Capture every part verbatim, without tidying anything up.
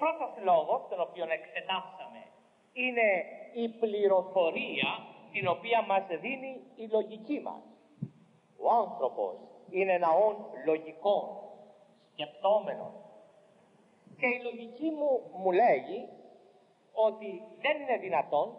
πρώτος λόγος, τον οποίο εξετάσαμε, είναι η πληροφορία την οποία μας δίνει η λογική μας. Ο άνθρωπος είναι ένα όν λογικών, σκεπτόμενων. Και η λογική μου μου λέγει ότι δεν είναι δυνατόν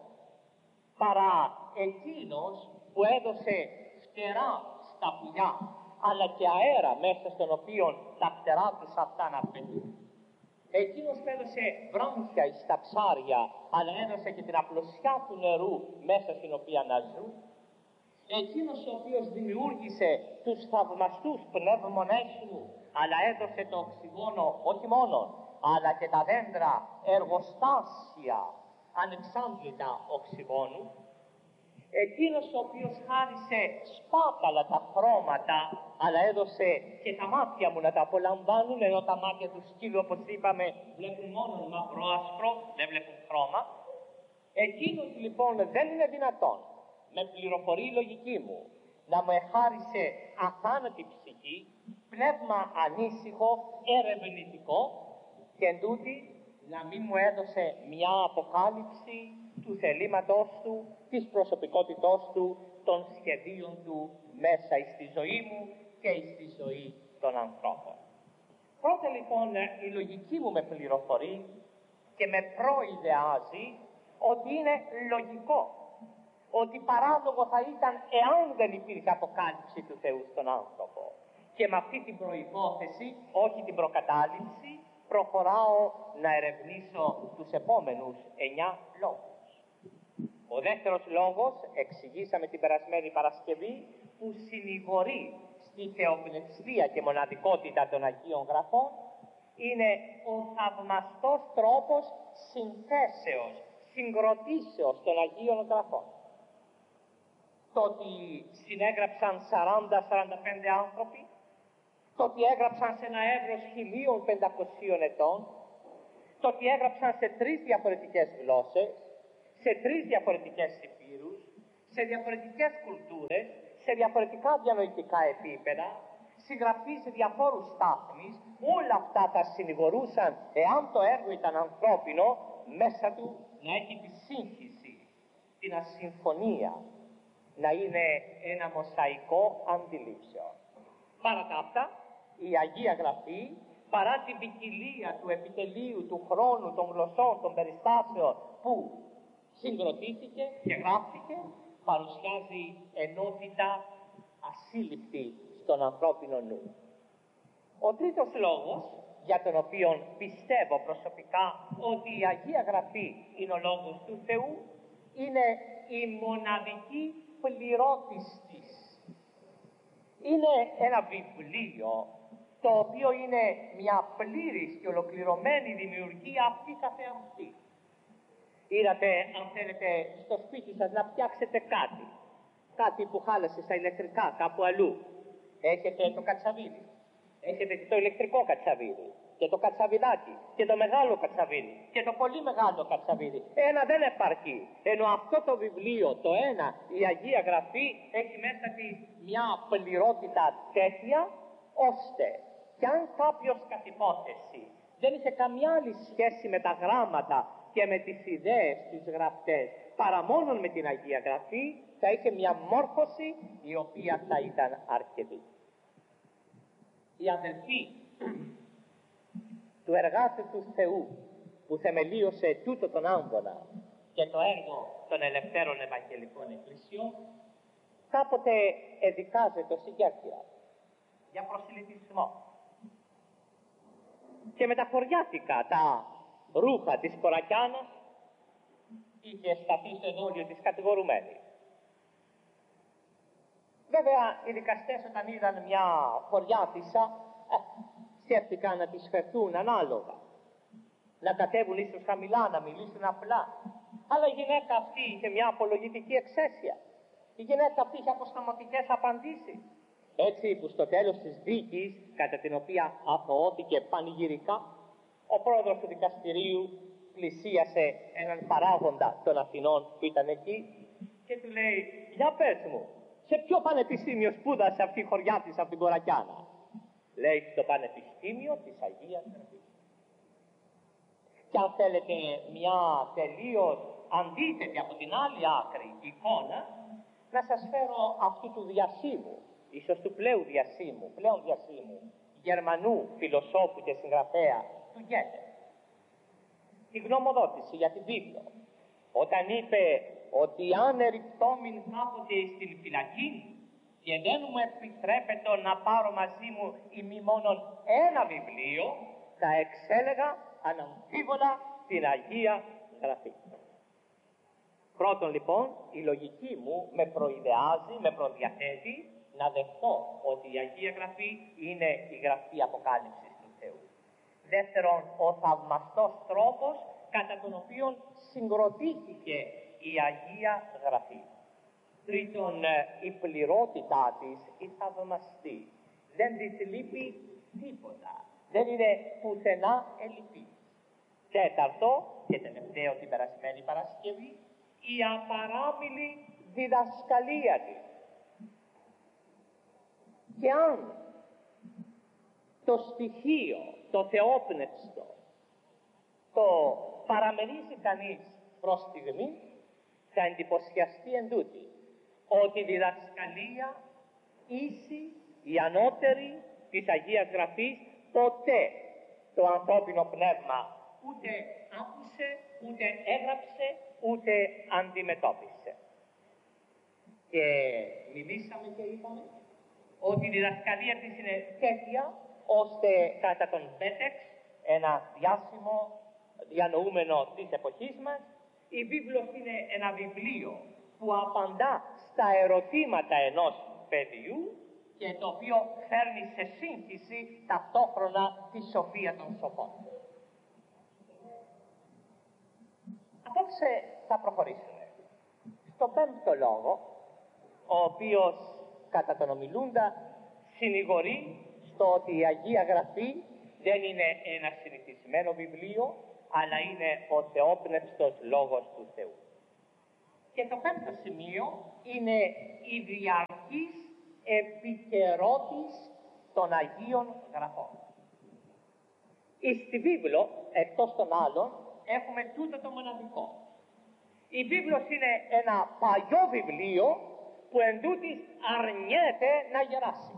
παρά εκείνος που έδωσε φτερά στα πουλιά, αλλά και αέρα μέσα στον οποίο τα φτερά τους αυτά να πετούν. Εκείνος που έδωσε βράχια στα ψάρια, αλλά έδωσε και την απλωσιά του νερού μέσα στην οποία να ζουν. Εκείνος ο οποίος δημιούργησε τους θαυμαστούς πνεύμονές του, αλλά έδωσε το οξυγόνο όχι μόνο, αλλά και τα δέντρα εργοστάσια ανεξάντλητα οξυγόνου. Εκείνος ο οποίος χάρισε σπάταλα τα χρώματα, αλλά έδωσε και τα μάτια μου να τα απολαμβάνουν, ενώ τα μάτια του σκύλου, όπως είπαμε, βλέπουν μόνο μαύρο άσπρο, δεν βλέπουν χρώμα. Εκείνος λοιπόν δεν είναι δυνατόν, με πληροφορεί η λογική μου, να μου εχάρισε αθάνατη ψυχή, πνεύμα ανήσυχο, ερευνητικό, και εντούτοι να μην μου έδωσε μια αποκάλυψη του θελήματός του, της προσωπικότητός του, των σχεδίων του μέσα στη ζωή μου και στη ζωή των ανθρώπων. Πρώτα λοιπόν η λογική μου με πληροφορεί και με προειδεάζει ότι είναι λογικό, ότι παράλογο θα ήταν εάν δεν υπήρχε αποκάλυψη του Θεού στον άνθρωπο. Και με αυτή την προϋπόθεση, όχι την προκατάληψη, προχωράω να ερευνήσω τους επόμενους εννιά λόγους. Ο δεύτερος λόγος, εξηγήσαμε την περασμένη Παρασκευή, που συνηγορεί στη θεοπνευστία και μοναδικότητα των Αγίων Γραφών, είναι ο θαυμαστός τρόπος συνθέσεως, συγκροτήσεως των Αγίων Γραφών. Το ότι συνέγραψαν σαράντα με σαράντα πέντε άνθρωποι, το ότι έγραψαν σε ένα εύρος χίλια πεντακόσιων ετών, το ότι έγραψαν σε τρεις διαφορετικές γλώσσες, σε τρεις διαφορετικές υπήρους, σε διαφορετικές κουλτούρες, σε διαφορετικά διανοητικά επίπεδα, συγγραφείς διαφόρους στάθμης, όλα αυτά θα συνηγορούσαν, εάν το έργο ήταν ανθρώπινο, μέσα του να έχει τη σύγχυση, την ασυμφωνία, να είναι ένα μοσαϊκό αντιλήψεων. Παρά τα αυτά, η Αγία Γραφή, παρά την ποικιλία του επιτελείου, του χρόνου, των γλωσσών, των περιστάσεων που συγκροτήθηκε και γράφτηκε, παρουσιάζει ενότητα ασύλληπτη στον ανθρώπινο νου. Ο τρίτος λόγος, για τον οποίο πιστεύω προσωπικά ότι η Αγία Γραφή είναι ο λόγος του Θεού, είναι η μοναδική πληρώτης της. Είναι ένα βιβλίο το οποίο είναι μια πλήρης και ολοκληρωμένη δημιουργία αυτή καθεαυτή. Είδατε, αν θέλετε, στο σπίτι σας να φτιάξετε κάτι, κάτι που χάλασε στα ηλεκτρικά κάπου αλλού, έχετε το κατσαβίδι, έχετε και το ηλεκτρικό κατσαβίδι, και το κατσαβιδάκι, και το μεγάλο κατσαβίδι, και το πολύ μεγάλο κατσαβίδι. Ένα δεν επαρκεί. Ενώ αυτό το βιβλίο, το ένα, η Αγία Γραφή, έχει μέσα της μια πληρότητα τέτοια, ώστε κι αν κάποιος κατ' υπόθεση δεν είχε καμιά άλλη σχέση με τα γράμματα και με τις ιδέες τις γραφτές, παρά μόνο με την Αγία Γραφή, θα είχε μια μόρφωση η οποία θα ήταν αρκετή. Οι αδελφοί του εργάτη του Θεού που θεμελίωσε τούτο τον άμβονα και το έργο των ελευθέρων Ευαγγελικών Εκκλησιών, κάποτε εδικάζεται συγκέρτια για προσιλητισμό. Και με τα χωριάτικα τα ρούχα της Κορακιάνας είχε σταθεί στο εδόλιο της κατηγορουμένη. Βέβαια οι δικαστές όταν είδαν μια χωριάτισσα, ε, σκέφτηκαν να τις φερθούν ανάλογα, να κατέβουν ίσως χαμηλά, να μιλήσουν απλά. Αλλά η γυναίκα αυτή είχε μια απολογητική εξαίσια. Η γυναίκα αυτή είχε αποστομωτικές απαντήσεις. Έτσι που στο τέλος της δίκης, κατά την οποία αθωώθηκε πανηγυρικά, ο πρόεδρος του δικαστηρίου πλησίασε έναν παράγοντα των Αθηνών που ήταν εκεί και του λέει: «Για πες μου, σε ποιο πανεπιστήμιο σπούδασε αυτή η χωριά της από την Κορακιάνα?» Λέει: «Στο Πανεπιστήμιο της Αγίας Γραφής». και αν θέλετε μια τελείως αντίθετη από την άλλη άκρη εικόνα, να σας φέρω αυτού του διασύμου, ίσως του πλέον διασύμου, πλέον διασύμου, Γερμανού φιλοσόφου και συγγραφέα του Γκέτε. Η γνωμοδότηση για την βίβλο, όταν είπε ότι αν ερυπτόμην κάποτε στην φυλακή και δεν μου επιτρέπεται να πάρω μαζί μου ημί μόνον ένα βιβλίο, θα εξέλεγα αναμφίβολα την Αγία Γραφή. Πρώτον λοιπόν, η λογική μου με προειδεάζει, με προδιαθέτει να δεχτώ ότι η Αγία Γραφή είναι η γραφή αποκάλυψης του Θεού. Δεύτερον, ο θαυμαστός τρόπος κατά τον οποίο συγκροτήθηκε η Αγία Γραφή. Τρίτον, η πληρότητά της, η θαυμαστή. Δεν της λείπει τίποτα. Δεν είναι πουθενά ελλειπή. Τέταρτο και τελευταίο την περασμένη Παρασκευή, η απαράμιλη διδασκαλία της. Και αν το στοιχείο, το θεόπνευστο, το παραμερίζει κανείς προς στιγμή, θα εντυπωσιαστεί εν τούτη ότι η διδασκαλία ίση, η ανώτερη της Αγίας Γραφής, ποτέ το ανθρώπινο πνεύμα ούτε άκουσε, ούτε έγραψε, ούτε αντιμετώπισε. Και μιλήσαμε και είπαμε ότι η διδασκαλία της είναι τέτοια, ώστε κατά τον Πέτεξ, ένα διάσημο διανοούμενο της εποχής μας, η βίβλος είναι ένα βιβλίο που απαντά στα ερωτήματα ενός παιδιού και το οποίο φέρνει σε σύγχυση ταυτόχρονα τη σοφία των σοφών. Απόψε θα προχωρήσουμε στο πέμπτο λόγο, ο οποίος κατά τον ομιλούντα συνηγορεί στο ότι η Αγία Γραφή δεν είναι ένα συνηθισμένο βιβλίο, αλλά είναι ο θεόπνευστος λόγος του Θεού. Και το πέμπτο σημείο είναι η διαρκής επικαιρότης των Αγίων Γραφών. Στη βίβλο, εκτός των άλλων, έχουμε τούτο το μοναδικό. Η βίβλος είναι ένα παλιό βιβλίο που εν τούτης αρνιέται να γεράσει.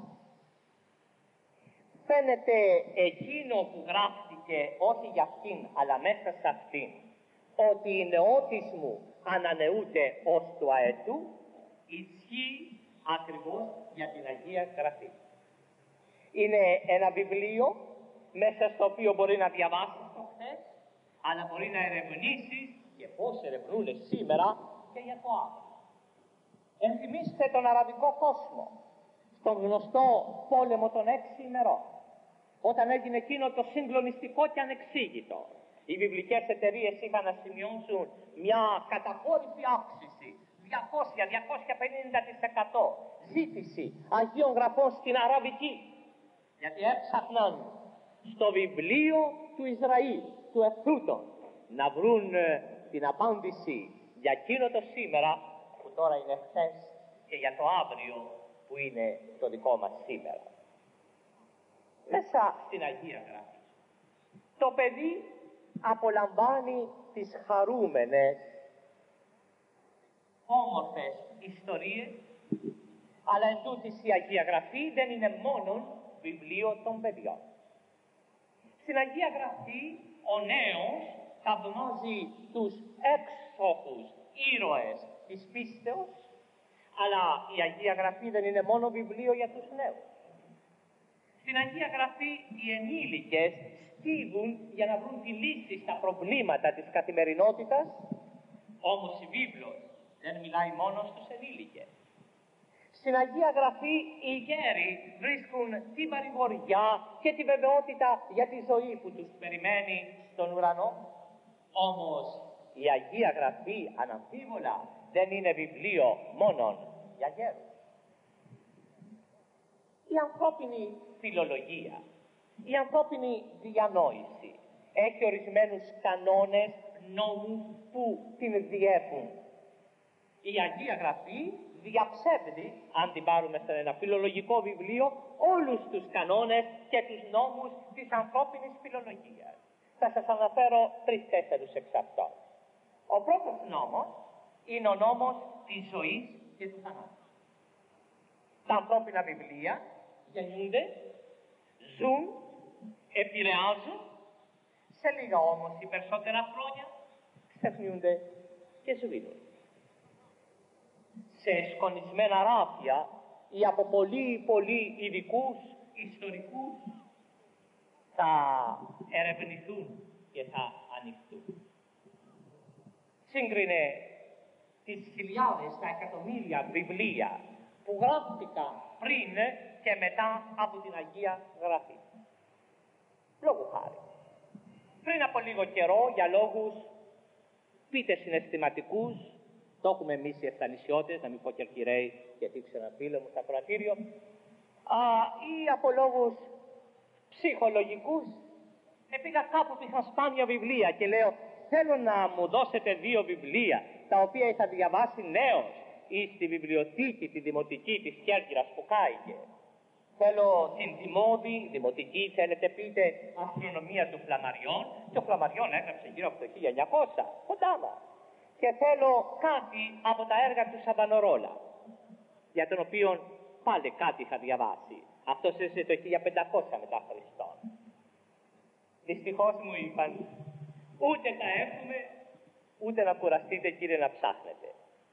Φαίνεται εκείνο που γράφτηκε όχι για αυτήν αλλά μέσα σε αυτήν, ότι η νεότης μου ανανεούται ως του αετού, ισχύει ακριβώς για την Αγία Γραφή. Είναι ένα βιβλίο μέσα στο οποίο μπορεί να διαβάσεις το χθες, αλλά μπορεί να ερευνήσεις και πώς ερευνούν σήμερα και για το αύριο. Ενθυμίστε τον αραβικό κόσμο, στον γνωστό πόλεμο των έξι ημερών, όταν έγινε εκείνο το συγκλονιστικό και ανεξήγητο. Οι βιβλικές εταιρείες είχαν να σημειώσουν μια καταχώρηση αύξηση διακόσια με διακόσια πενήντα τοις εκατό ζήτηση Αγίων Γραφών στην Αραβική, γιατί έψαχναν στο βιβλίο του Ισραήλ, του εχθρούτων, να βρουν ε, την απάντηση για εκείνο το σήμερα που τώρα είναι χθες και για το αύριο που είναι το δικό μας σήμερα. Μέσα στην Αγία Γραφή το παιδί απολαμβάνει τις χαρούμενες όμορφες ιστορίες, αλλά εν τούτης η Αγία Γραφή δεν είναι μόνο βιβλίο των παιδιών. Στην Αγία Γραφή ο νέος θαυμάζει τους έξοχους ήρωες της πίστεως, αλλά η Αγία Γραφή δεν είναι μόνο βιβλίο για τους νέους. Στην Αγία Γραφή οι ενήλικες σκύβουν για να βρουν τη λύση στα προβλήματα της καθημερινότητας, όμως η βίβλος δεν μιλάει μόνο στους ενήλικες. Στην Αγία Γραφή οι γέροι βρίσκουν την παρηγοριά και τη βεβαιότητα για τη ζωή που τους περιμένει στον ουρανό. Όμως η Αγία Γραφή αναμφίβολα δεν είναι βιβλίο μόνον για γέρους. Η ανθρώπινη φιλολογία, η ανθρώπινη διανόηση έχει ορισμένους κανόνες, νόμους που την διέπουν. Η Αγία Γραφή διαψεύδει, αν την πάρουμε σε ένα φιλολογικό βιβλίο, όλους τους κανόνες και τους νόμους της ανθρώπινης φιλολογίας. Θα σας αναφέρω τρεις-τέσσερους εξ αυτών. Ο πρώτος νόμος είναι ο νόμος της ζωής και του θανάτου. Τα ανθρώπινα βιβλία γεννούνται, ζουν, επηρεάζουν, σε λίγα όμως οι περισσότερα χρόνια ξεχνιούνται και σβήνουν. Σε σκονισμένα ράφια ή από πολύ πολύ ειδικούς ιστορικούς θα ερευνηθούν και θα ανοιχτούν. Σύγκρινε τις χιλιάδες, τα εκατομμύρια βιβλία που γράφτηκαν πριν και μετά από την Αγία Γραφή. Λόγου χάρη. Πριν από λίγο καιρό, για λόγους πείτε συναισθηματικούς, το έχουμε εμείς οι ευθανησιώτες, να μην πω και αρχιερέοι, γιατί ήξερα ένα φίλο μου στο ακροατήριο, α, ή από λόγους ψυχολογικούς, πήγα κάπου που είχαν σπάνια βιβλία και λέω, θέλω να μου δώσετε δύο βιβλία, τα οποία είχα διαβάσει νέος ή στη βιβλιοθήκη τη δημοτική της Κέρκυρας που κάηκε. Θέλω την Δημόδη, δημοτική, θέλετε πείτε, αστρονομία του Φλαμαριών, και ο Φλαμαριών έγραψε γύρω από το χίλια εννιακόσια, κοντά μας. Και θέλω κάτι από τα έργα του Σαββανορόλα, για τον οποίο πάλι κάτι είχα διαβάσει. Αυτό έζησε το χίλια πεντακόσια μετά Χριστόν. Δυστυχώς μου είπαν, ούτε τα έχουμε, ούτε να κουραστείτε κύριε να ψάχνετε.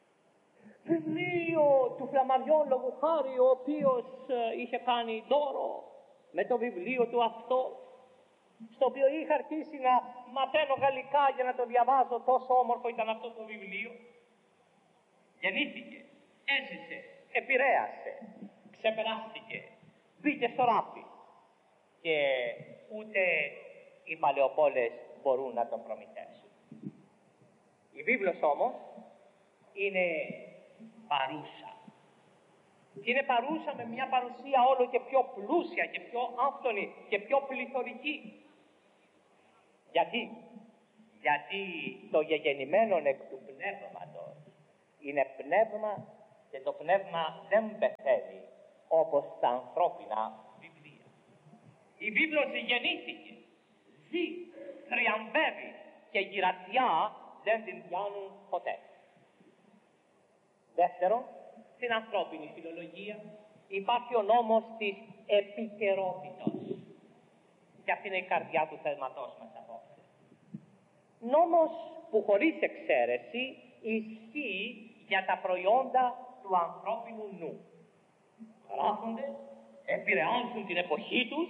Βιβλίο του Φλαμαριών λόγου χάρη, ο οποίος ε, είχε κάνει δώρο με το βιβλίο του αυτό, στο οποίο είχα αρχίσει να μαθαίνω γαλλικά για να το διαβάζω, τόσο όμορφο ήταν αυτό το βιβλίο. Γεννήθηκε, έζησε, επηρέασε, ξεπεράστηκε, μπήκε στο ράφι και ούτε οι παλαιοπόλες μπορούν να τον προμηθεύσουν. Η βίβλος όμως είναι παρούσα. Είναι παρούσα με μια παρουσία όλο και πιο πλούσια και πιο άφθονη και πιο πληθωρική. Γιατί? Γιατί το γεγεννημένο εκ του πνεύματος είναι πνεύμα και το πνεύμα δεν πεθαίνει όπως τα ανθρώπινα βιβλία. Η βίβλος γεννήθηκε, ζει, θριαμβεύει και γυρατιά δεν την πιάνουν ποτέ. Δεύτερον, στην ανθρώπινη φιλολογία υπάρχει ο νόμος της επικαιρότητος. Και αυτή είναι η καρδιά του θέματός μας απόψε. Νόμος που χωρίς εξαίρεση ισχύει για τα προϊόντα του ανθρώπινου νου. Γράφονται, επηρεάζουν την εποχή τους,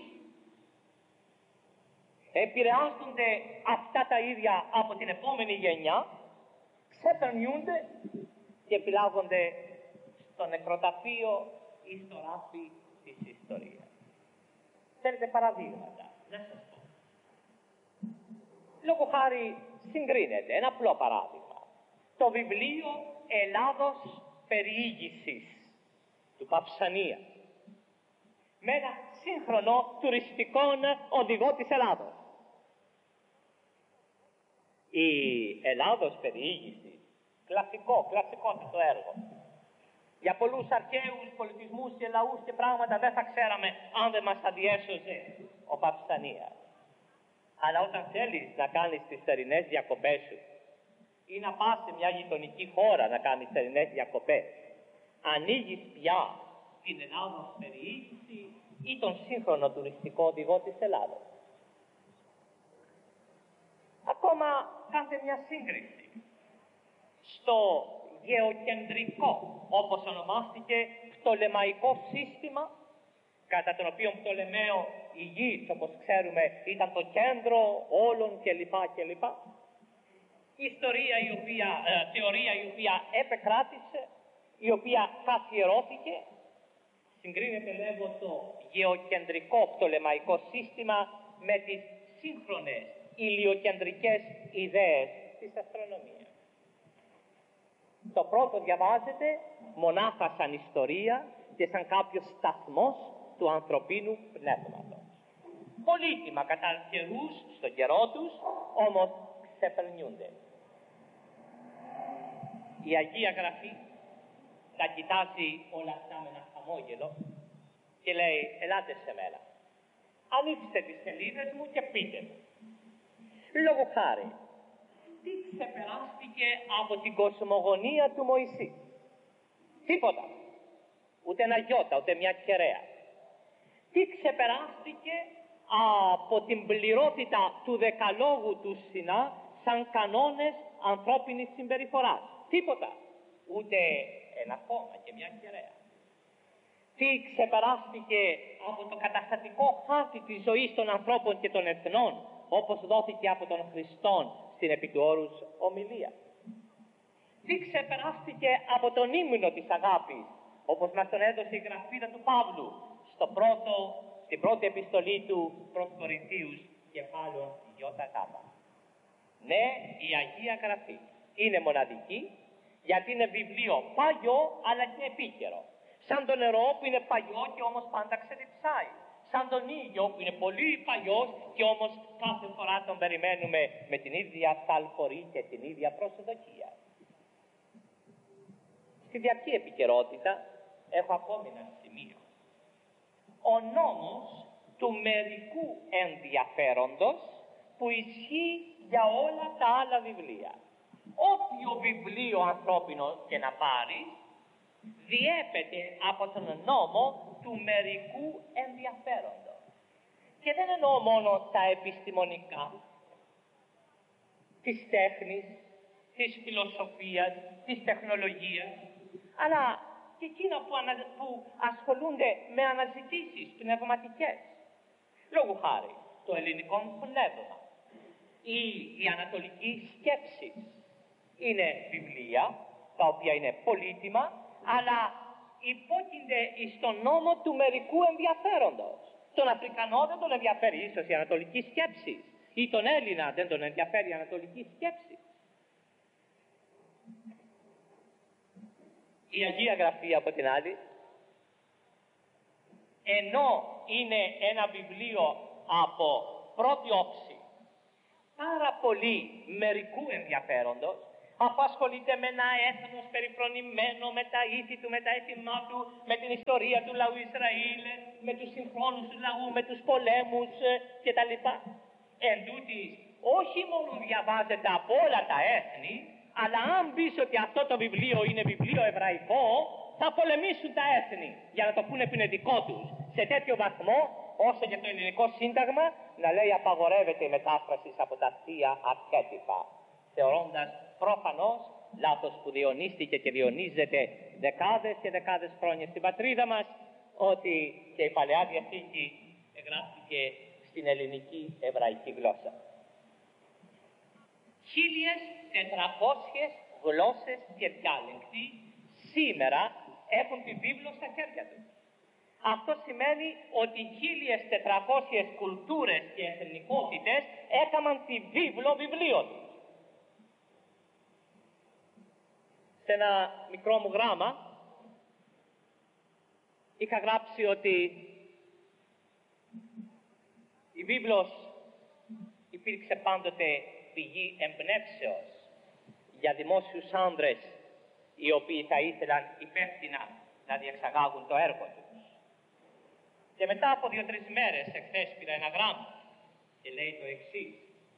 επηρεάζονται αυτά τα ίδια από την επόμενη γενιά, ξεπερνιούνται και επιλάγονται στο νεκροταφείο ή στο ράφι της ιστορίας. Θέλετε παραδείγματα, να σας πω. Λόγω χάρη συγκρίνεται ένα απλό παράδειγμα. Το βιβλίο Ελλάδος Περιήγησης του Παυσανία με ένα σύγχρονο τουριστικό οδηγό της Ελλάδος. Η Ελλάδος Περιήγησης, κλασικό, κλασικό το έργο. Για πολλούς αρχαίους πολιτισμούς και λαούς και πράγματα δεν θα ξέραμε αν δεν μας αδιέσωζε ο Παυσανίας. Αλλά όταν θέλεις να κάνεις τις θερινές διακοπές σου ή να πας σε μια γειτονική χώρα να κάνεις θερινές διακοπές, ανοίγεις πια την Ελλάδος Περιήγηση ή τον σύγχρονο τουριστικό οδηγό της Ελλάδος. Ακόμα κάντε μια σύγκριση στο γεωκεντρικό, όπως ονομάστηκε, πτολεμαϊκό σύστημα, κατά τον οποίο Πτολεμαίο η γη, όπως ξέρουμε, ήταν το κέντρο όλων κλπ. κλπ. Ιστορία η οποία, ε, θεωρία η οποία επεκράτησε, η οποία καθιερώθηκε, συγκρίνεται λέγω το γεωκεντρικό πτολεμαϊκό σύστημα με τις σύγχρονες ηλιοκεντρικές ιδέες της αστρονομίας. Το πρώτο διαβάζεται μονάχα σαν ιστορία και σαν κάποιος σταθμός του ανθρωπίνου πνεύματος. Πολύτιμα κατά καιρούς, στον καιρό τους, όμως ξεπερνιούνται. Η Αγία Γραφή τα κοιτάζει όλα αυτά με ένα χαμόγελο και λέει, ελάτε σε μένα. Ανοίξτε τις σελίδες μου και πείτε μου. Λόγω χάρη, τι ξεπεράστηκε από την κοσμογονία του Μωυσή? Τίποτα. Ούτε ένα γιώτα, ούτε μια κεραία. Τι ξεπεράστηκε από την πληρότητα του δεκαλόγου του Σινά σαν κανόνες ανθρώπινης συμπεριφοράς? Τίποτα. Ούτε ένα χώμα και μια κεραία. Τι ξεπεράστηκε από το καταστατικό χάρτη της ζωής των ανθρώπων και των εθνών, όπως δόθηκε από τον Χριστόν στην επί του όρους ομιλία? Τι ξεπεράστηκε από τον ύμνο της αγάπης, όπως μας τον έδωσε η γραφίδα του Παύλου στο πρώτο, στην πρώτη επιστολή του προς Κορινθίους, κεφάλαιο Ι. Ναι, η Αγία Γραφή είναι μοναδική, γιατί είναι βιβλίο παλιό αλλά και επίκαιρο. Σαν το νερό που είναι παλιό και όμως πάντα ξεδιψάει. Σαν τον ήλιο που είναι πολύ παλιός και όμως κάθε φορά τον περιμένουμε με την ίδια θαλπορή και την ίδια προσδοκία. Στη διαρκή επικαιρότητα έχω ακόμη ένα σημείο. Ο νόμος του μερικού ενδιαφέροντος που ισχύει για όλα τα άλλα βιβλία. Όποιο βιβλίο ανθρώπινο και να πάρει, διέπεται από τον νόμο του μερικού ενδιαφέροντος. Και δεν εννοώ μόνο τα επιστημονικά, της τέχνης, της φιλοσοφίας, της τεχνολογίας, αλλά και εκείνα που, ανα... που ασχολούνται με αναζητήσεις πνευματικές. Λόγου χάρη, το ελληνικό πνεύμα ή η ανατολική σκέψη είναι βιβλία, τα οποία είναι πολύτιμα, αλλά υπόκεινται στον νόμο του μερικού ενδιαφέροντος. Τον Αφρικανό δεν τον ενδιαφέρει ίσως η ανατολική σκέψη, ή τον Έλληνα δεν τον ενδιαφέρει η ανατολική σκέψη. Η Αγία Γραφή από την άλλη, ενώ είναι ένα βιβλίο από πρώτη όψη πάρα πολύ μερικού ενδιαφέροντος, απασχολείται με ένα έθνος περιφρονημένο, με τα ήθη του, με τα έθιμά του, με την ιστορία του λαού Ισραήλ, με τους συγχρόνους του λαού, με τους πολέμους κτλ. Εν τούτης, όχι μόνο διαβάζεται από όλα τα έθνη, αλλά αν πεις ότι αυτό το βιβλίο είναι βιβλίο εβραϊκό, θα πολεμήσουν τα έθνη για να το πούνε που είναι δικό τους. Σε τέτοιο βαθμό, όσο για το ελληνικό σύνταγμα, να λέει απαγορεύεται η μετάφραση από τα θεία αρχέτυπα, θεωρώντας προφανώς λάθος που διονύστηκε και διονύζεται δεκάδες και δεκάδες χρόνια στην πατρίδα μας, ότι και η Παλαιά Διαθήκη εγγράφηκε στην ελληνική εβραϊκή γλώσσα. χίλιες τετρακόσιες γλώσσες και διάλεκτοι σήμερα έχουν τη βίβλο στα χέρια τους. Αυτό σημαίνει ότι χίλιες τετρακόσιες κουλτούρες και εθνικότητες έκαναν τη βίβλο βιβλίο τους. Σε ένα μικρό μου γράμμα είχα γράψει ότι η βίβλος υπήρξε πάντοτε πηγή εμπνεύσεως για δημόσιους άνδρες οι οποίοι θα ήθελαν υπεύθυνα να διεξαγάγουν το έργο τους. Και μετά από δύο-τρεις μέρες εχθές πήρα ένα γράμμα και λέει το εξής.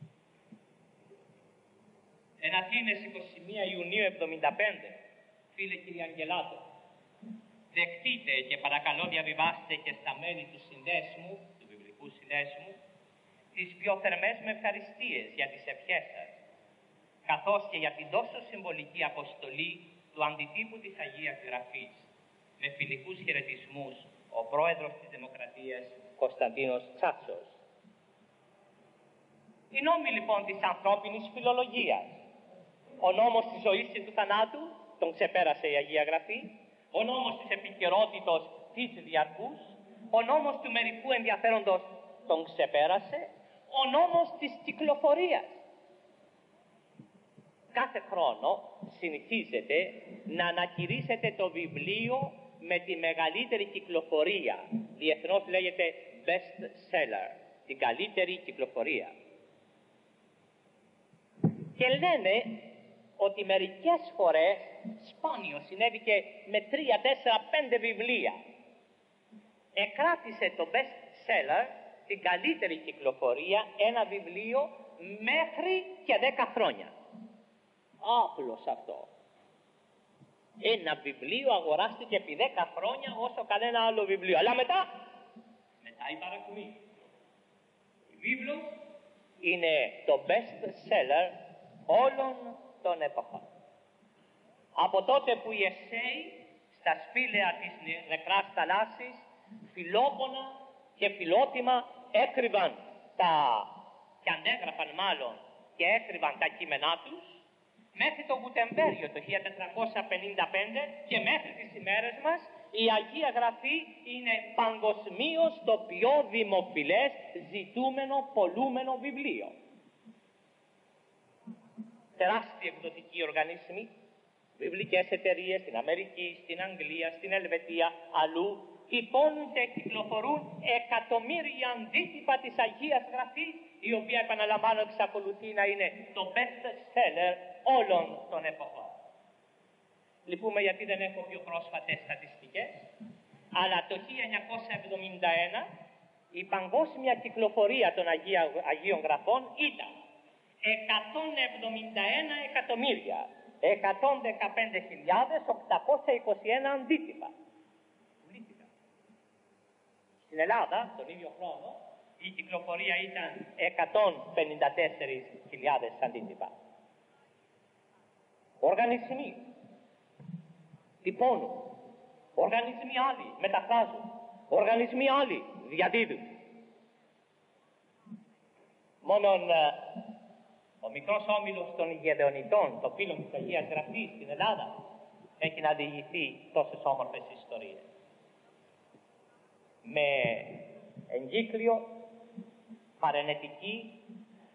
Εν Αθήνες εικοστή πρώτη Ιουνίου εβδομήντα πέντε, φίλε κύριε Αγγελάτο, δεχτείτε και παρακαλώ διαβιβάστε και στα μέλη του συνδέσμου, του βιβλικού συνδέσμου, τις πιο θερμές με ευχαριστίες για τις ευχές σας, καθώς και για την τόσο συμβολική αποστολή του αντιτύπου της Αγίας Γραφής. Με φιλικούς χαιρετισμούς, ο πρόεδρος της Δημοκρατίας Κωνσταντίνος Τσάτσος. Οι νόμοι λοιπόν της ανθρώπινης φιλολογίας, ο νόμος της ζωής και του θανάτου, τον ξεπέρασε η Αγία Γραφή, ο νόμος της επικαιρότητος της διαρκούς, ο νόμος του μερικού ενδιαφέροντος τον ξεπέρασε, ο νόμος της κυκλοφορίας. Κάθε χρόνο συνηθίζεται να ανακηρύσσετε το βιβλίο με τη μεγαλύτερη κυκλοφορία. Διεθνώς λέγεται best seller, την καλύτερη κυκλοφορία. Και λένε ότι μερικές φορές, σπάνιο συνέβη και με τρία, τέσσερα, πέντε βιβλία, εκράτησε το best seller, την καλύτερη κυκλοφορία, ένα βιβλίο μέχρι και δέκα χρόνια. Άπλος αυτό. Ένα βιβλίο αγοράστηκε επί δέκα χρόνια όσο κανένα άλλο βιβλίο. Αλλά μετά, μετά η παρακμή. Η βίβλος είναι το best seller όλων των εποχών. Από τότε που οι Εσέοι στα σπήλαια της νεκράς θαλάσσης, φιλόπονα και φιλότιμα έκρυβαν τα, και αντέγραφαν μάλλον και έκρυβαν τα κείμενά τους, μέχρι το Γουτεμβέργιο το χίλια τετρακόσια πενήντα πέντε και μέχρι τις ημέρες μας η Αγία Γραφή είναι παγκοσμίως το πιο δημοφιλές ζητούμενο, πολλούμενο βιβλίο. Τεράστιοι εκδοτικοί οργανισμοί, βιβλικές εταιρείες στην Αμερική, στην Αγγλία, στην Ελβετία, αλλού, τυπώνουν και κυκλοφορούν εκατομμύρια αντίτυπα της Αγίας Γραφής, η οποία, επαναλαμβάνω, εξακολουθεί να είναι το best seller όλων των εποχών. Λυπούμε γιατί δεν έχω πιο πρόσφατες στατιστικές, αλλά το χίλια εννιακόσια εβδομήντα ένα η παγκόσμια κυκλοφορία των Αγία, Αγίων Γραφών ήταν εκατόν εβδομήντα ένα εκατομμύρια εκατόν δεκαπέντε χιλιάδες οκτακόσια είκοσι ένα αντίτυπα. Στην Ελλάδα, τον ίδιο χρόνο, η κυκλοφορία ήταν εκατόν πενήντα τέσσερις χιλιάδες αντίτυπα. Οργανισμοί τυπώνουν, οργανισμοί άλλοι μεταφράζουν, οργανισμοί άλλοι διαδίδουν. Μόνον ο μικρός όμιλος των Γεδεωνιτών, των φίλων της Αγίας Γραφής στην Ελλάδα, έχει να διηγηθεί τόσες όμορφες ιστορίες. Με εγκύκλιο, παρενετική,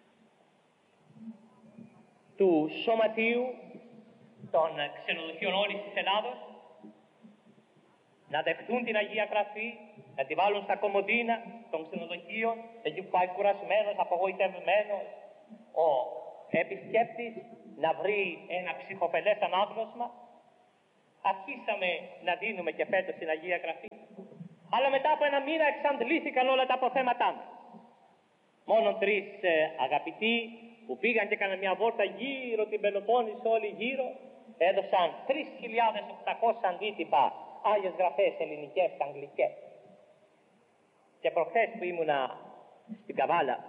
του Σωματείου των ξενοδοχείων όλης της Ελλάδος, να δεχτούν την Αγία Γραφή, να τη βάλουν στα κομμωδίνα των ξενοδοχείων, εκεί που πάει κουρασμένος, απογοητευμένος, ο επισκέπτης να βρει ένα ψυχοπελές ανάγνωσμα. Αρχίσαμε να δίνουμε και φέτος την Αγία Γραφή, αλλά μετά από ένα μήνα εξαντλήθηκαν όλα τα αποθέματά μας. Μόνο τρεις ε, αγαπητοί που πήγαν και έκαναν μια βόλτα γύρω την Πελοπόννησο, όλοι γύρω, έδωσαν τρεις χιλιάδες οκτακόσια αντίτυπα Άγιες Γραφές ελληνικές και αγγλικές. Και προχθές που ήμουνα στην Καβάλα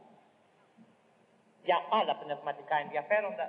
για άλλα πνευματικά ενδιαφέροντα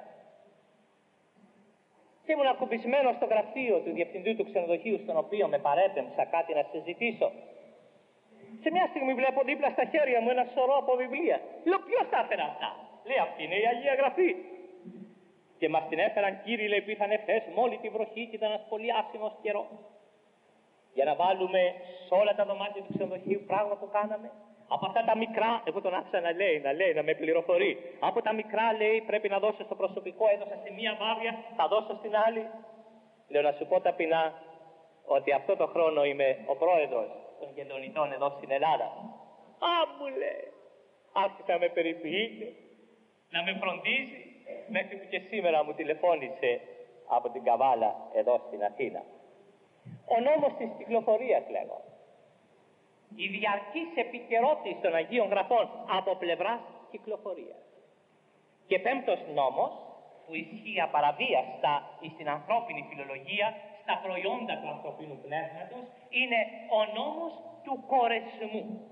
και ήμουν ακουμπισμένο στο γραφείο του διευθυντού του ξενοδοχείου, στον οποίο με παρέπεμψα κάτι να συζητήσω. Σε μια στιγμή βλέπω δίπλα στα χέρια μου ένα σωρό από βιβλία. Λέω, ποιος τα έφερε αυτά? Λέει, αυτή είναι η Αγία Γραφή. Και μας την έφεραν, κύριοι, λέει, που είχαν χθες με όλη τη βροχή και ήταν ένας πολύ άσημος καιρός. Για να βάλουμε σε όλα τα δωμάτια του ξενοδοχείου, πράγμα που κάναμε. Από αυτά τα μικρά, εγώ τον άφησα να λέει, να λέει, να με πληροφορεί. Από τα μικρά, λέει, πρέπει να δώσω στο προσωπικό, έδωσα σε μία βάρδια, θα δώσω στην άλλη. Λέω, να σου πω ταπεινά ότι αυτό το χρόνο είμαι ο πρόεδρος των Γεδεωνιτών εδώ στην Ελλάδα. Α, μου λέει, άρχισε να με περιποιείται, να με φροντίζει, μέχρι που και σήμερα μου τηλεφώνησε από την Καβάλα εδώ στην Αθήνα. Ο νόμος της κυκλοφορίας, λέγω. Η διαρκής επικαιρότηση των Αγίων Γραφών από πλευράς κυκλοφορίας. Και πέμπτος νόμος, που ισχύει απαραβίαστα στην ανθρώπινη φιλολογία, στα προϊόντα του ανθρωπίνου πνεύματος, είναι ο νόμος του κορεσμού.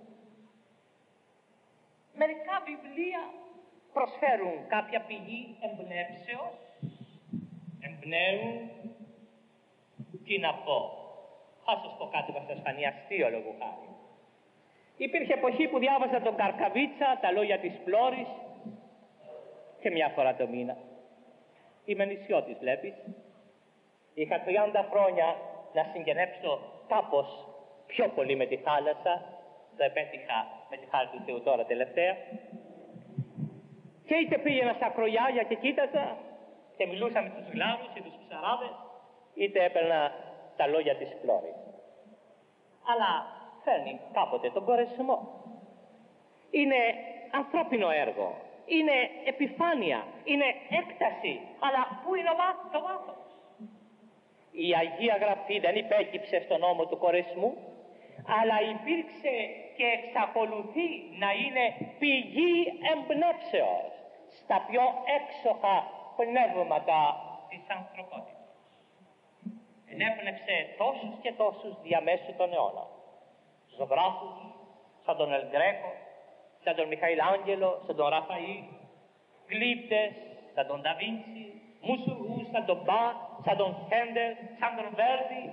Μερικά βιβλία προσφέρουν κάποια πηγή εμπνεύσεως, εμπνέουν, τι να πω, ας σας πω κάτι που θα σας φανεί αστείο λόγου χάρη. Υπήρχε εποχή που διάβαζα τον Καρκαβίτσα, τα λόγια της Φλόρης, και μια φορά το μήνα. Είμαι νησιώτης, βλέπεις. Είχα τριάντα χρόνια να συγγενέψω κάπως πιο πολύ με τη θάλασσα. Το επέτυχα με τη χάρη του Θεού τώρα τελευταία. Και είτε πήγαινα στα ακρογιάλια και κοίταζα και μιλούσα με τους γλάρους ή τους ψαράδες, είτε έπαιρνα τα λόγια της Φλόρης. Αλλά φέρνει κάποτε τον κορεσμό. Είναι ανθρώπινο έργο. Είναι επιφάνεια. Είναι έκταση. Αλλά πού είναι το βάθος? Η Αγία Γραφή δεν υπέκυψε στον νόμο του κορεσμού, αλλά υπήρξε και εξακολουθεί να είναι πηγή εμπνεύσεως στα πιο έξοχα πνεύματα της ανθρωπότητας. Ενέπνευσε τόσους και τόσους διαμέσου των αιώνων. Ζωγράφους σαν τον Ελ Γκρέκο, σαν τον Μιχαήλ Άγγελο, σαν τον Ραφαήλ, γλύπτες σαν τον Νταβίντσι, μουσουργούς σαν τον Μπαχ, σαν τον Χέντελ, σαν τον Βέρντι.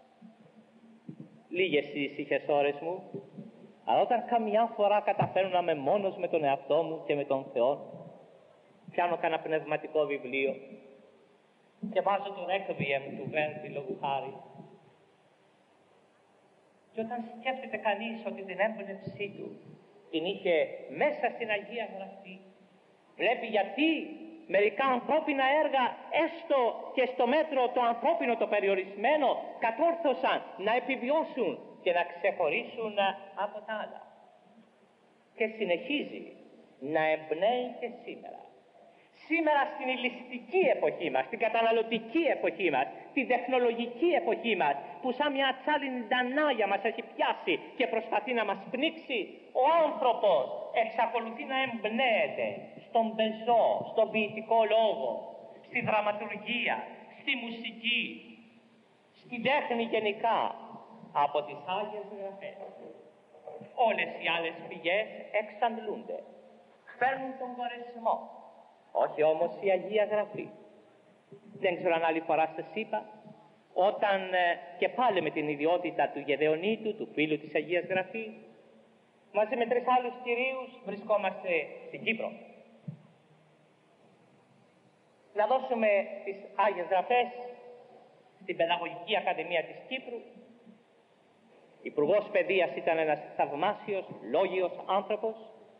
Λίγες οι ήσυχες ώρες μου, αλλά όταν καμιά φορά καταφέρνω να είμαι μόνος με τον εαυτό μου και με τον Θεό, πιάνω κανένα πνευματικό βιβλίο και βάζω το Requiem του Βέρντι λόγου χάρη. Και όταν σκέφτεται κανείς ότι την έμπνευσή του την είχε μέσα στην Αγία Γραφή, βλέπει γιατί μερικά ανθρώπινα έργα, έστω και στο μέτρο το ανθρώπινο το περιορισμένο, κατόρθωσαν να επιβιώσουν και να ξεχωρίσουν από τα άλλα. Και συνεχίζει να εμπνέει και σήμερα. Σήμερα στην ηλιστική εποχή μας, στην καταναλωτική εποχή μας, την τεχνολογική εποχή μας, που σαν μια τσάλινη ντανάγια μας έχει πιάσει και προσπαθεί να μας πνίξει, ο άνθρωπος εξακολουθεί να εμπνέεται στον πεζό, στον ποιητικό λόγο, στη δραματουργία, στη μουσική, στην τέχνη γενικά, από τις Άγιες Γραφές. Όλες οι άλλες πηγές εξαντλούνται, φέρνουν τον κορεσμό. Όχι όμως η Αγία Γραφή. Δεν ξέρω αν άλλη φορά σας είπα, όταν ε, και πάλι με την ιδιότητα του Γεδεονίτου, του φίλου της Αγίας Γραφής, μαζί με τρεις άλλους κυρίους βρισκόμαστε στην Κύπρο. Να δώσουμε τις Άγιες Γραφές στην Παιδαγωγική Ακαδημία της Κύπρου. Υπουργός Παιδείας ήταν ένας θαυμάσιος, λόγιος άνθρωπος,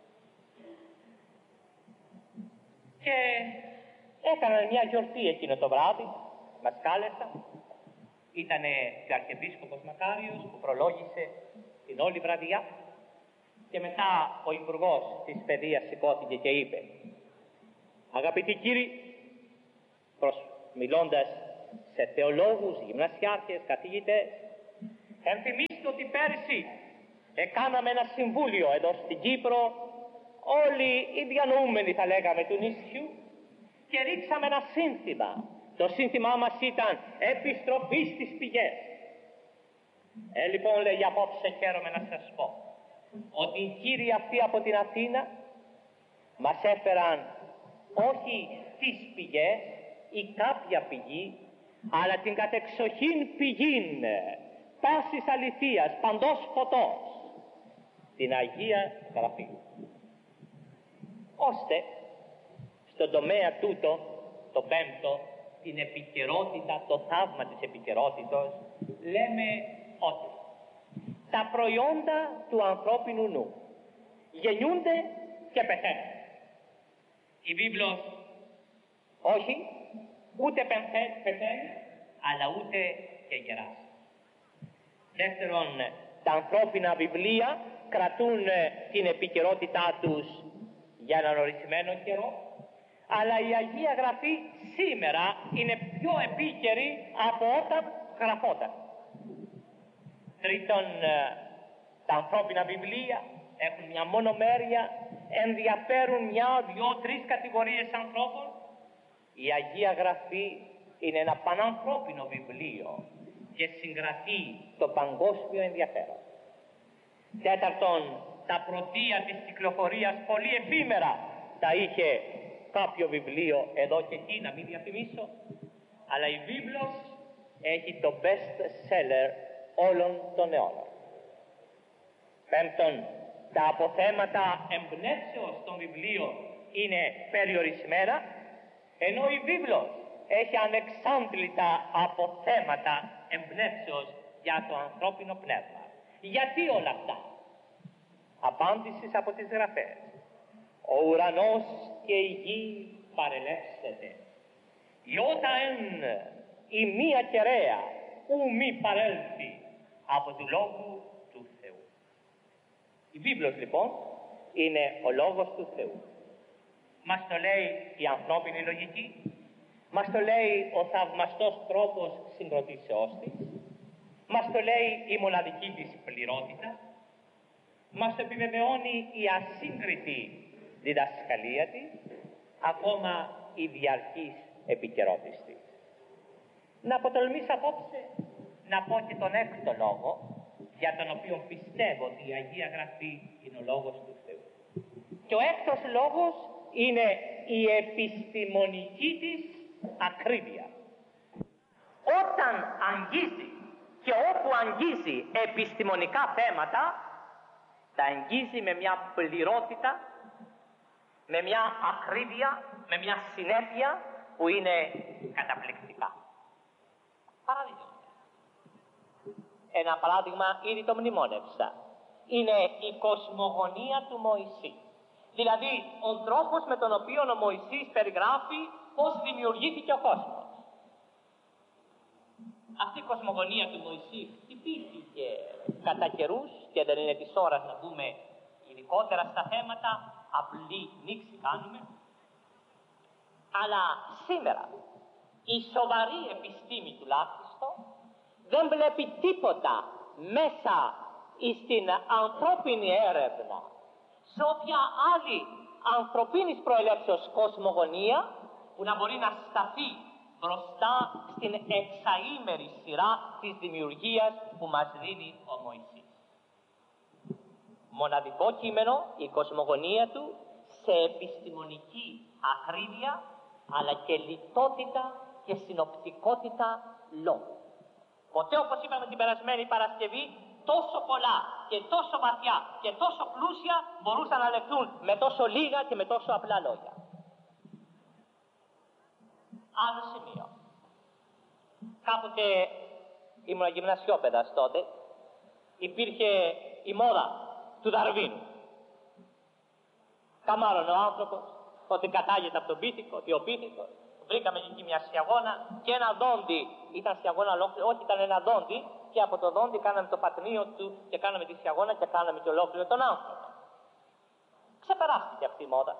και έκαναν μια γιορτή εκείνο το βράδυ, μας κάλεσαν. Ήτανε και ο Αρχιεπίσκοπος Μακάριος που προλόγησε την όλη βραδιά, και μετά ο Υπουργός της Παιδείας σηκώθηκε και είπε: αγαπητοί κύριοι, προς, μιλώντας σε θεολόγους, γυμνασιάρχες, καθηγητές, ενθυμίστε ότι πέρσι εκάναμε ένα συμβούλιο εδώ στην Κύπρο, όλοι οι διανοούμενοι θα λέγαμε του νησιού, και ρίξαμε ένα σύνθημα. Το σύνθημά μας ήταν επιστροφή στις πηγές. Ε, λοιπόν, λέει, απόψε χαίρομαι να σας πω ότι οι κύριοι αυτοί από την Αθήνα μας έφεραν όχι τις πηγές ή κάποια πηγή, αλλά την κατεξοχήν πηγήν πάσης αληθείας, παντός φωτός, την Αγία Γραφή. Ώστε στον τομέα τούτο, το πέμπτο, την επικαιρότητα, το θαύμα της επικαιρότητος, λέμε ότι τα προϊόντα του ανθρώπινου νου γεννιούνται και πεθαίνουν. Η βίβλος όχι, ούτε πεθαίνει, αλλά ούτε και γεράσει. Δεύτερον, τα ανθρώπινα βιβλία κρατούν την επικαιρότητά τους για έναν ορισμένο καιρό, αλλά η Αγία Γραφή σήμερα είναι πιο επίκαιρη από όταν γραφόταν. Τρίτον, τα ανθρώπινα βιβλία έχουν μια μονομέρεια, ενδιαφέρουν μια, δυο, τρεις κατηγορίες ανθρώπων. Η Αγία Γραφή είναι ένα πανανθρώπινο βιβλίο και συγκρατεί το παγκόσμιο ενδιαφέρον. Τέταρτον, τα πρωτεία της κυκλοφορίας πολύ εφήμερα τα είχε κάποιο βιβλίο εδώ και εκεί, να μην διαφημίσω, αλλά η βίβλος έχει το best seller όλων των αιώνων. Πέμπτον, τα αποθέματα εμπνεύσεως των βιβλίων είναι περιορισμένα, ενώ η βίβλος έχει ανεξάντλητα αποθέματα εμπνεύσεως για το ανθρώπινο πνεύμα. Γιατί όλα αυτά? Απάντησης από τις Γραφές. Ο ουρανός και η γη παρελεύσεται. Ιώτα εν η μία κεραία ου μη παρέλθει από του Λόγου του Θεού. Η Βίβλος λοιπόν είναι ο Λόγος του Θεού. Μας το λέει η ανθρώπινη λογική, μας το λέει ο θαυμαστός τρόπος συγκροτήσεώς της, Μας το λέει η μοναδική της πληρότητα, μας το επιβεβαιώνει η ασύγκριτη διδασκαλία της, ακόμα η διαρκής επικαιρότης της. Να αποτολμήσω απόψε να πω και τον έκτο λόγο, για τον οποίο πιστεύω ότι η Αγία Γραφή είναι ο λόγος του Θεού. Και ο έκτος λόγος είναι η επιστημονική της ακρίβεια. Όταν αγγίζει και όπου αγγίζει επιστημονικά θέματα, τα αγγίζει με μια πληρότητα, με μια ακρίβεια, με μια συνέπεια που είναι καταπληκτικά. Παράδειγμα. Ένα παράδειγμα ήδη το μνημόνευσα. Είναι η κοσμογονία του Μωυσή. Δηλαδή ο τρόπος με τον οποίο ο Μωυσής περιγράφει πώς δημιουργήθηκε ο κόσμος. Αυτή η κοσμογονία του Μωυσή χτυπήθηκε κατά καιρούς και δεν είναι της ώρας να δούμε ειδικότερα στα θέματα, απλή νήξη κάνουμε. Αλλά σήμερα η σοβαρή επιστήμη τουλάχιστον δεν βλέπει τίποτα μέσα στην ανθρώπινη έρευνα, σε όποια άλλη ανθρωπίνης προελεύσεως κοσμογονία που να μπορεί να σταθεί μπροστά στην εξαήμερη σειρά της δημιουργίας που μας δίνει ο Μωυσής. Μοναδικό κείμενο, η κοσμογονία του, σε επιστημονική ακρίβεια, αλλά και λιτότητα και συνοπτικότητα λόγου. Ποτέ, όπως είπαμε την περασμένη Παρασκευή, τόσο πολλά και τόσο βαθιά και τόσο πλούσια μπορούσαν να λεχθούν με τόσο λίγα και με τόσο απλά λόγια. Άλλο σημείο. Κάποτε ήμουν γυμνασιόπαιδας τότε, υπήρχε η μόδα του Δαρβίνου. Καμάρωνε ο άνθρωπος ότι κατάγεται από τον πίθηκο, ότι ο πίθηκος. Βρήκαμε εκεί μια στιαγόνα και ένα δόντι. Ήταν στιαγόνα ολόκληρο, όχι, ήταν ένα δόντι, και από το δόντι κάναμε το πατνίο του και κάναμε τη στιαγόνα και κάναμε και ολόκληρο τον άνθρωπο. Ξεπεράστηκε αυτή η μόδα.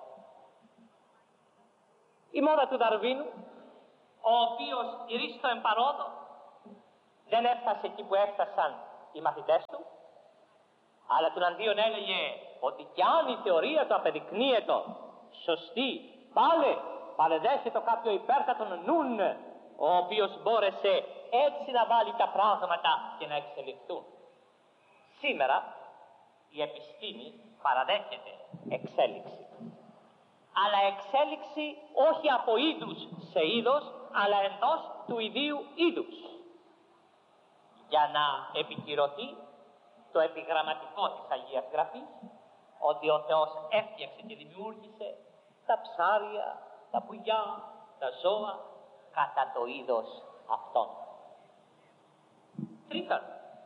Η μόδα του Δαρβίνου, ο οποίος ηρίστο εμπαρόδο, δεν έφτασε εκεί που έφτασαν οι μαθητές του, αλλά του αντίον έλεγε ότι κι αν η θεωρία του απεδεικνύεται σωστή, πάλι παρεδέχεται κάποιο υπέρτατον νουν, ο οποίος μπόρεσε έτσι να βάλει τα πράγματα και να εξελιχθούν. Σήμερα η επιστήμη παραδέχεται εξέλιξη. Αλλά εξέλιξη όχι από είδους σε είδος, αλλά εντός του ιδίου είδους. Για να επικυρωθεί το επιγραμματικό της Αγίας Γραφής, ότι ο Θεός έφτιαξε και δημιούργησε τα ψάρια, τα πουλιά, τα ζώα, κατά το είδος αυτών. Τρίτον,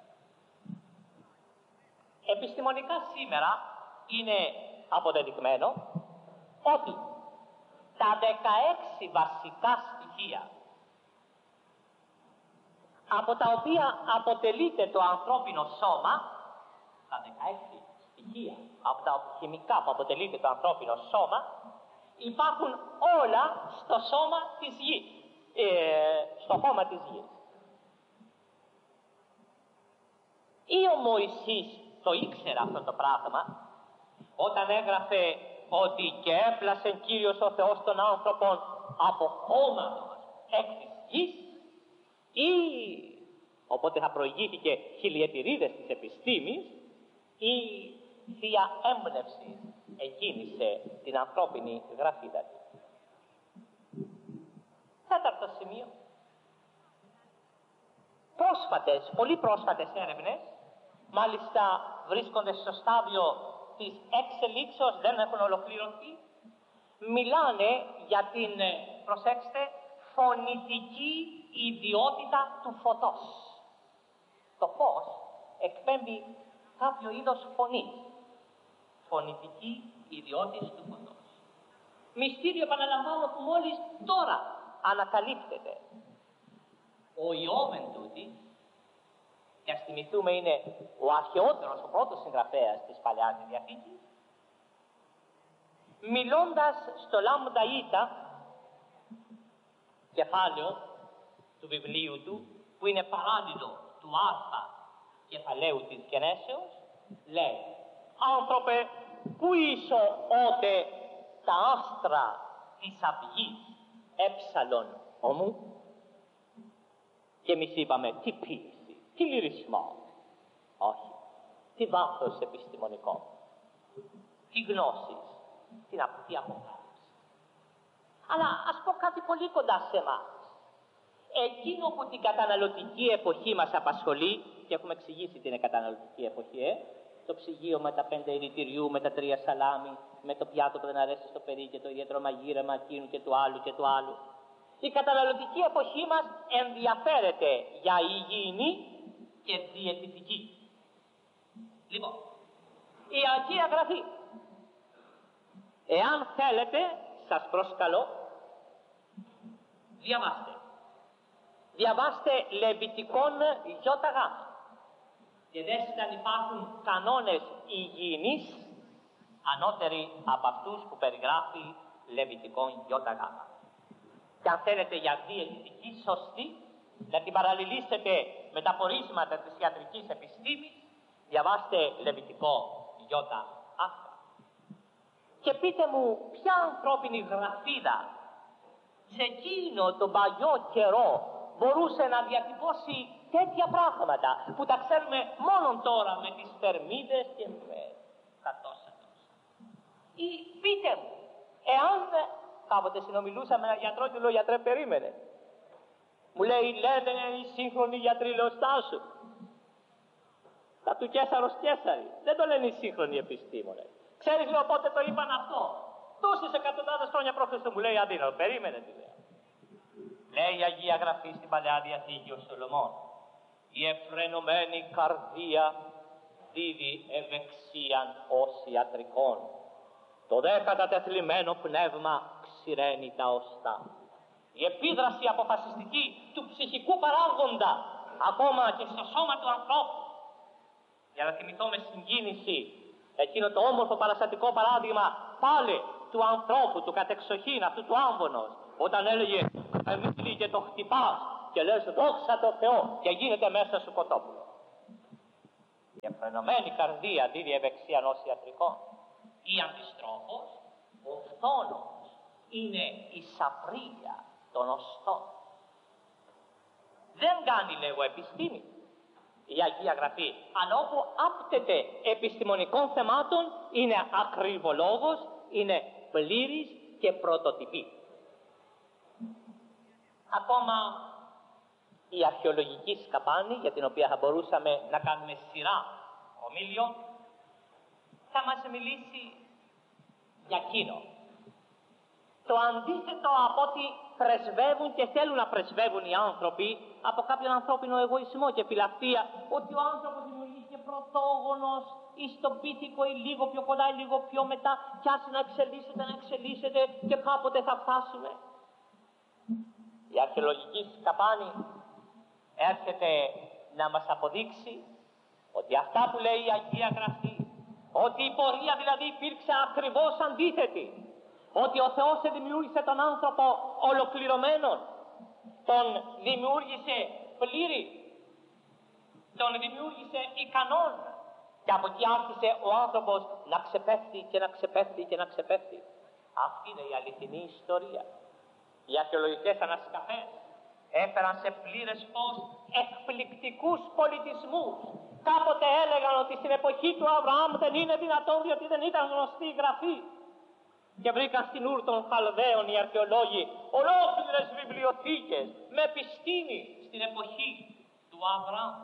επιστημονικά σήμερα είναι αποδεδειγμένο ότι τα δεκαέξι βασικά στοιχεία από τα οποία αποτελείται το ανθρώπινο σώμα, τα δεκαέξι στοιχεία από τα χημικά που αποτελείται το ανθρώπινο σώμα, υπάρχουν όλα στο σώμα της γης, ε, στο χώμα της γης. Ή ο Μωυσής το ήξερε αυτό το πράγμα όταν έγραφε ότι και έπλασε Κύριος ο Θεός των άνθρωπων από χώματος εκ της γης, ή οπότε θα προηγήθηκε χιλιετηρίδες της επιστήμης, η Θεία Έμπνευση εκκίνησε την ανθρώπινη γραφίδα της. Τέταρτο σημείο. Πρόσφατες, πολύ πρόσφατες έρευνες, μάλιστα βρίσκονται στο στάδιο της εξελίξεως, δεν έχουν ολοκληρωθεί, μιλάνε για την, προσέξτε, φωνητική ιδιότητα του φωτός. Το φως εκπέμπει κάποιο είδος φωνής. Φωνητική ιδιότητα του φωτός. Μυστήριο, επαναλαμβάνω, που μόλις τώρα ανακαλύπτεται. Ο Ιώβ εν τούτη, και ας θυμηθούμε είναι ο αρχαιότερος, ο πρώτος συγγραφέας της Παλαιάς Διαθήκης, μιλώντας στο Λάμδα Ήτα, κεφάλαιο του βιβλίου του, που είναι παράλληλο του Α κεφαλαίου της γενέσεως, λέει «Άνθρωπε, πού είσαι ότε τα άστρα της αυγής έψαλον ομού?» Και εμείς είπαμε «Τι ποίηση, τι λυρισμό». Όχι, τι βάθος επιστημονικό, τι γνώσεις, τι αποκάλυψη. Αλλά ας πω κάτι πολύ κοντά σε εμάς. Εκείνο που την καταναλωτική εποχή μας απασχολεί, και έχουμε εξηγήσει τι είναι καταναλωτική εποχή, ε? Το ψυγείο με τα πέντε ηρητηριού, με τα τρία σαλάμι, με το πιάτο που δεν αρέσει στο παιδί και το ιδιαίτερο μαγείρεμα εκείνου και του άλλου και του άλλου. Η καταναλωτική εποχή μας ενδιαφέρεται για υγιεινή και διαιτητική. Λοιπόν, η Αγία Γραφή. Εάν θέλετε, σας προσκαλώ, διαβάστε. Διαβάστε Λεβιτικών ΙΓ και δέστε αν υπάρχουν κανόνες υγιεινής ανώτεροι από αυτούς που περιγράφει Λεβιτικών ΙΓ. Και αν θέλετε για διαιτητική σωστή, να την παραλληλήσετε με τα πορίσματα της ιατρικής επιστήμης, διαβάστε Λεβιτικό ΙΓ. Και πείτε μου ποια ανθρώπινη γραφίδα σε εκείνο τον παλιό καιρό μπορούσε να διατυπώσει τέτοια πράγματα που τα ξέρουμε μόνο τώρα με τις θερμίδες και με τα τόσα τόσα. Ή πείτε μου, εάν κάποτε συνομιλούσα με έναν γιατρό και λέω «Γιατρέ, περίμενε». Μου λέει «Λένε οι σύγχρονοι γιατροί λεωστάσου». Τα του Κέσαρος Κέσαρη. Δεν το λένε οι σύγχρονοι επιστήμονες. Ξέρεις, λέω, πότε το είπαν αυτό? Τόσες εκατοντάδες χρόνια προ Χριστού. Μου λέει «Αντίνο, περίμενε», τι λέω. Λέει η Αγία Γραφή στην Παλαιά Διαθήκη ο Σολομών, η εφρενωμένη καρδία δίδει ευεξίαν ως ιατρικών. Το δε κατατεθλιμμένο πνεύμα ξηραίνει τα οστά. Η επίδραση αποφασιστική του ψυχικού παράγοντα ακόμα και στο σώμα του ανθρώπου. Για να θυμηθώ με συγκίνηση εκείνο το όμορφο παραστατικό παράδειγμα πάλι του ανθρώπου, του κατεξοχήν, αυτού του άμβονος, όταν έλεγε «Εμίλη και το χτυπάς» και λες «Δόξα τω Θεώ» και γίνεται μέσα σου κοτόπουλο. Η εφρενωμένη καρδία δίδει ευεξίαν ως ιατρικών. Ή αντιστρόφως, ο φθόνος είναι η σαπρία των οστών. Δεν κάνει, λέγω, επιστήμη η Αγία Γραφή, αλλά όπου άπτεται επιστημονικών θεμάτων είναι ακριβολόγος, είναι πλήρης και πρωτοτυπή. Ακόμα η αρχαιολογική σκαπάνη, για την οποία θα μπορούσαμε να κάνουμε σειρά ομίλιων, θα μας μιλήσει για εκείνο. Το αντίθετο από ό,τι πρεσβεύουν και θέλουν να πρεσβεύουν οι άνθρωποι από κάποιον ανθρώπινο εγωισμό και φιλαυτία, ότι ο άνθρωπος δημιουργήθηκε πρωτόγονος ή στον πίθηκο ή λίγο πιο κοντά ή λίγο πιο μετά κι άσε να εξελίσσεται, να εξελίσσεται και κάποτε θα φτάσουμε. Η αρχαιολογική σκαπάνη έρχεται να μας αποδείξει ότι αυτά που λέει η Αγία Γραφή, ότι η πορεία δηλαδή υπήρξε ακριβώς αντίθετη, ότι ο Θεός δημιούργησε τον άνθρωπο ολοκληρωμένον, τον δημιούργησε πλήρη, τον δημιούργησε ικανόν και από εκεί άρχισε ο άνθρωπος να ξεπέφτει και να ξεπέφτει και να ξεπέφτει. Αυτή είναι η αληθινή ιστορία. Οι αρχαιολογικές ανασκαφές έφεραν σε πλήρες φως εκπληκτικούς πολιτισμούς. Κάποτε έλεγαν ότι στην εποχή του Αβραάμ δεν είναι δυνατόν διότι δεν ήταν γνωστή η γραφή. Και βρήκαν στην Ούρ των Χαλδαίων οι αρχαιολόγοι ολόκληρες βιβλιοθήκες με επιστήμη στην εποχή του Αβραάμ.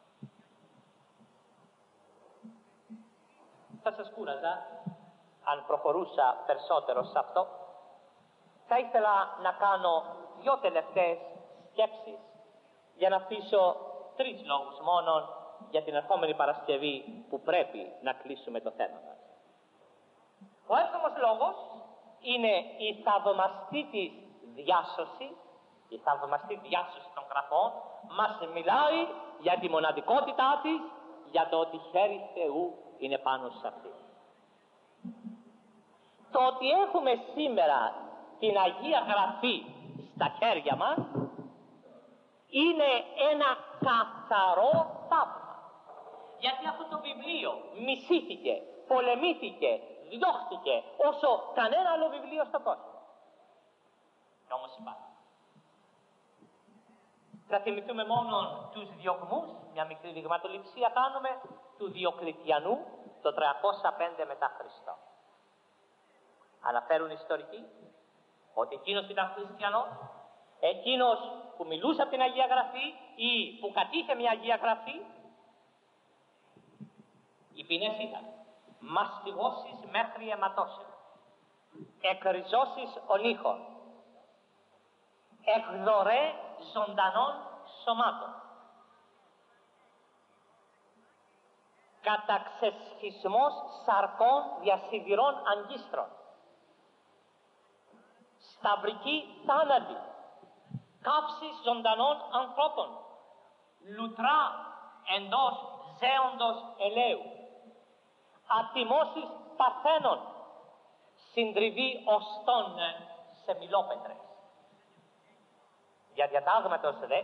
Θα σας κούραζα αν προχωρούσα περισσότερο σε αυτό. Θα ήθελα να κάνω δυο τελευταίες σκέψεις για να αφήσω τρεις λόγους μόνον για την ερχόμενη Παρασκευή που πρέπει να κλείσουμε το θέμα μας. Ο έβδομος λόγος είναι η θαυμαστή της διάσωση, η θαυμαστή διάσωση των γραφών μας μιλάει για τη μοναδικότητά της, για το ότι χέρι Θεού είναι πάνω σε αυτή. Το ότι έχουμε σήμερα την Αγία Γραφή στα χέρια μας είναι ένα καθαρό θαύμα. Γιατί αυτό το βιβλίο μισήθηκε, πολεμήθηκε, διώχτηκε όσο κανένα άλλο βιβλίο στον κόσμο. Και όμως υπάρχει. Θα θυμηθούμε μόνο τους διωγμούς, μια μικρή δειγματοληψία κάνουμε, του Διοκλητιανού το τριακόσια πέντε μετά Χριστό. Αναφέρουν ιστορικοί ότι εκείνος ήταν χριστιανός, εκείνος που μιλούσε από την Αγία Γραφή ή που κατήχε μια Αγία Γραφή, οι ποινές ήταν μαστιγώσεις μέχρι αιματώσεων, εκριζώσεις ονείχων, εκδορέ ζωντανών σωμάτων, καταξεσχισμός σαρκών διασιδηρών αγκίστρων, σταυρική θάνατη, καύσεις ζωντανών ανθρώπων, λουτρά εντός ζέοντος ελαίου, ατιμώσεις παρθένων, συντριβή οστών σε μιλόπετρες. Για διατάγματος δε,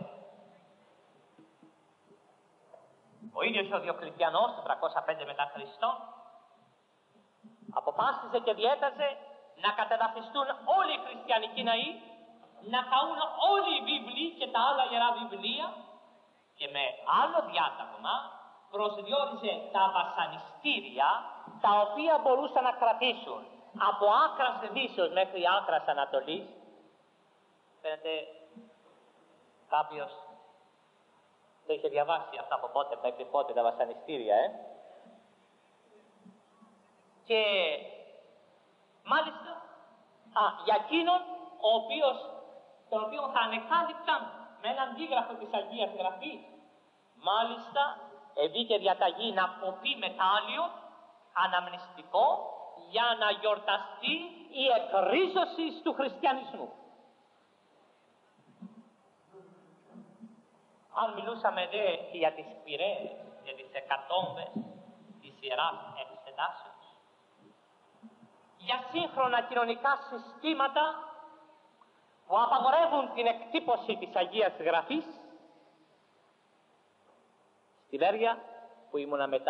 ο ίδιος ο Διοκλητιανός το τριακόσια πέντε μετά Χριστό αποφάσισε και διέταζε να κατεδαφιστούν όλοι οι χριστιανικοί ναοί, να καούν όλοι οι βίβλοι και τα άλλα ιερά βιβλία και με άλλο διάταγμα προσδιορίζε τα βασανιστήρια τα οποία μπορούσαν να κρατήσουν από άκρας Δύσεως μέχρι άκρας Ανατολής. Φαίνεται κάποιος το είχε διαβάσει αυτά από πότε μέχρι πότε τα βασανιστήρια, ε. Και μάλιστα α, για εκείνον ο οποίος, τον οποίο θα ανεκάλυπταν με έναν αντίγραφο της Αγίας Γραφής, μάλιστα ευήκε διαταγή να κοπεί μετάλλιο αναμνηστικό για να γιορταστεί η εκρίζωση του χριστιανισμού. Αν μιλούσαμε δε και για τις πυρές, για τις εκατόμβες της Ιεράς Εξετάσεως, για σύγχρονα κοινωνικά συστήματα που απαγορεύουν την εκτύπωση της Αγίας Γραφής, στη Βέρεια που ήμουνα μετά